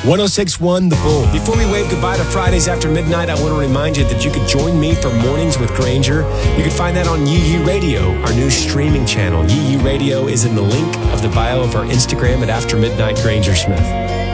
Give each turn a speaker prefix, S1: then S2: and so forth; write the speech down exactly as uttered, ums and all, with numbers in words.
S1: one oh six point one The Bull. Before we wave goodbye to Fridays after midnight, I want to remind you that you could join me for Mornings with Granger. You can find that on Yee Yee Radio, our new streaming channel. Yee Yee Radio is in the link of the bio of our Instagram at After Midnight Granger Smith.